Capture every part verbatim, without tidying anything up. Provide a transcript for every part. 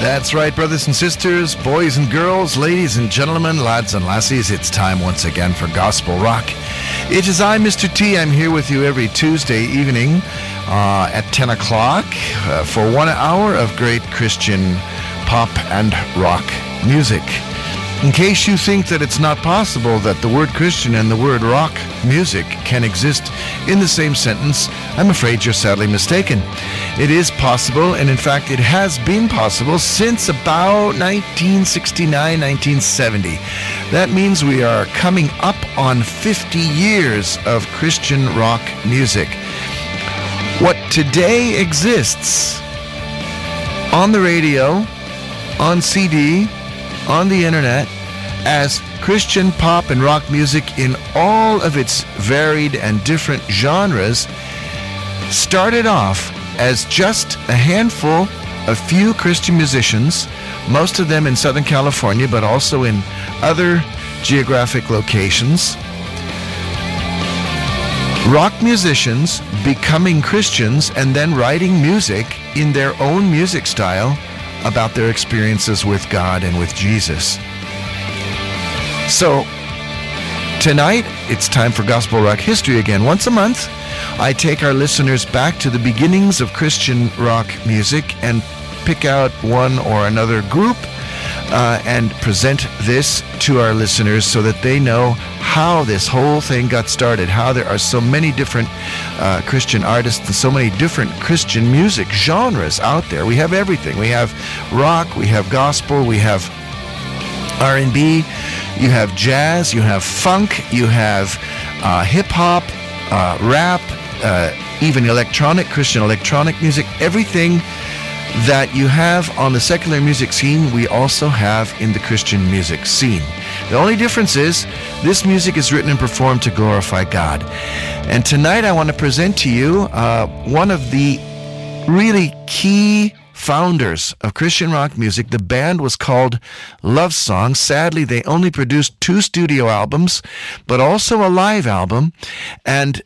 That's right, brothers and sisters, boys and girls, ladies and gentlemen, lads and lassies. It's time once again for Gospel Rock. It is I, Mister T. I'm here with you every Tuesday evening uh, at ten o'clock uh, for one hour of great Christian pop and rock music. In case you think that it's not possible that the word Christian and the word rock music can exist in the same sentence, I'm afraid you're sadly mistaken. It is possible, and in fact it has been possible since about nineteen sixty-nine, nineteen seventy. That means we are coming up on fifty years of Christian rock music. What today exists on the radio, on C D, on the internet, as Christian pop and rock music in all of its varied and different genres started off as just a handful of few Christian musicians, most of them in Southern California, but also in other geographic locations. Rock musicians becoming Christians and then writing music in their own music style about their experiences with God and with Jesus. So, tonight, it's time for Gospel Rock History again. Once a month, I take our listeners back to the beginnings of Christian rock music and pick out one or another group uh, and present this to our listeners so that they know how this whole thing got started, how there are so many different uh, Christian artists and so many different Christian music genres out there. We have everything. We have rock, we have gospel, we have R and B, you have jazz, you have funk, you have uh, hip-hop, uh, rap, uh, even electronic, Christian electronic music. Everything that you have on the secular music scene, we also have in the Christian music scene. The only difference is this music is written and performed to glorify God. And tonight I want to present to you uh, one of the really key founders of Christian rock music. The band was called Love Song. Sadly, they only produced two studio albums, but also a live album. And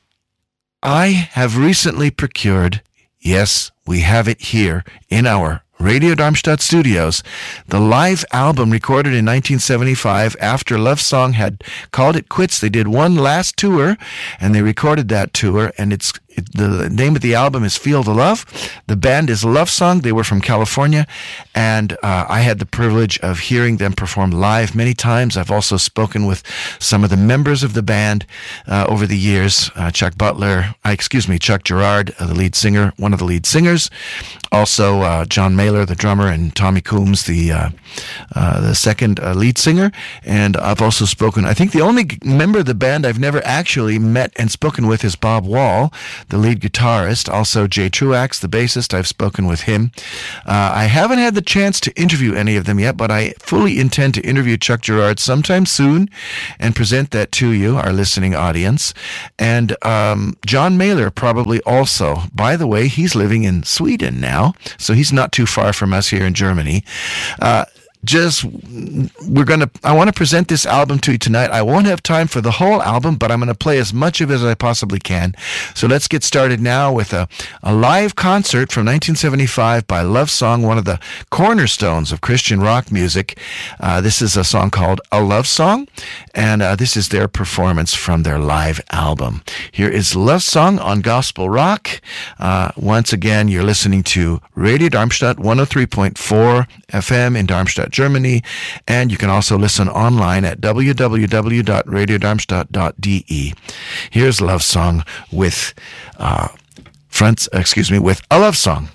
I have recently procured, yes, we have it here in our Radio Darmstadt studios, the live album recorded in nineteen seventy-five after Love Song had called it quits. They did one last tour, and they recorded that tour, and it's it, the name of the album is Feel the Love. The band is Love Song. They were from California, and uh, I had the privilege of hearing them perform live many times. I've also spoken with some of the members of the band uh, over the years. Uh, Chuck Butler, uh, excuse me, Chuck Girard, uh, the lead singer, one of the lead singers. Also, uh, John Mailer, the drummer, and Tommy Coombs, the uh, uh, the second uh, lead singer. And I've also spoken, I think the only member of the band I've never actually met and spoken with is Bob Wall, the lead guitarist. Also, Jay Truax, the bassist. I've spoken with him. Uh, I haven't had the chance to interview any of them yet, but I fully intend to interview Chuck Girard sometime soon and present that to you, our listening audience. And um, John Mailer probably also. By the way, he's living in Sweden now, so he's not too far from us here in Germany. Uh, Just, we're going to, I want to present this album to you tonight. I won't have time for the whole album, but I'm going to play as much of it as I possibly can. So let's get started now with a, a live concert from nineteen seventy-five by Love Song, one of the cornerstones of Christian rock music. Uh, this is a song called A Love Song, and uh, this is their performance from their live album. Here is Love Song on Gospel Rock. Uh, once again, you're listening to Radio Darmstadt one oh three point four F M in Darmstadt, Germany, and you can also listen online at w w w dot radio darmstadt dot d e. Here's Love Song with uh, Franz, excuse me, with A Love Song.